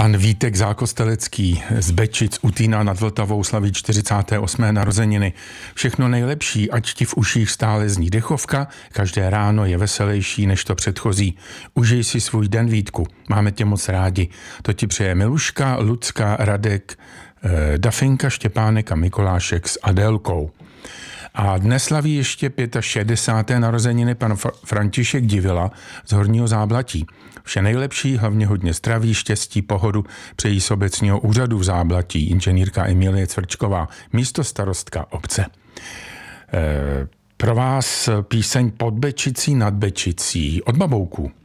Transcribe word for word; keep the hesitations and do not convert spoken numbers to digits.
Pan Vítek Zákostelecký z Bečic u Týna nad Vltavou slaví čtyřicáté osmé narozeniny. Všechno nejlepší, ať ti v uších stále zní dechovka, každé ráno je veselější než to předchozí. Užij si svůj den, Vítku, máme tě moc rádi. To ti přeje Miluška, Lucka, Radek, Dafinka, Štěpánek a Mikolášek s Adélkou. A dnes slaví ještě šedesáté páté narozeniny pan František Divila z Horního Záblatí. Vše nejlepší, hlavně hodně zdraví, štěstí, pohodu přejí z obecního úřadu v Záblatí inženýrka Emilie Cvrčková, místostarostka obce. E, pro vás píseň Pod Bečicí nad Bečicí od Babouků.